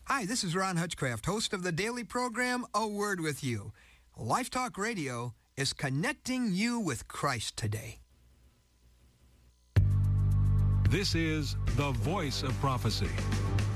Hi, this is Ron Hutchcraft, host of the daily program, A Word With You. Life Talk Radio is connecting you with Christ today. This is the Voice of Prophecy.